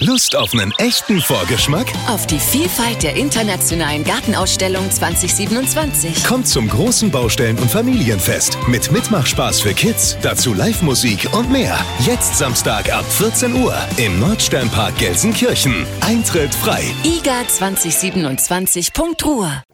Lust auf einen echten Vorgeschmack? Auf die Vielfalt der internationalen Gartenausstellung 2027. Kommt zum großen Baustellen- und Familienfest mit Mitmachspaß für Kids, dazu Live-Musik und mehr. Jetzt Samstag ab 14 Uhr im Nordsternpark Gelsenkirchen. Eintritt frei. iga2027.ruhr